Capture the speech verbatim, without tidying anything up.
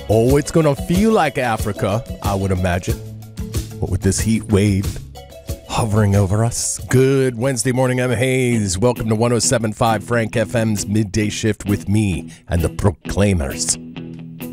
Oh, it's going to feel like Africa, I would imagine. But with this heat wave hovering over us. Good Wednesday morning, I'm Hayes. Welcome to one oh seven point five Frank F M's Midday Shift with me and the Proclaimers.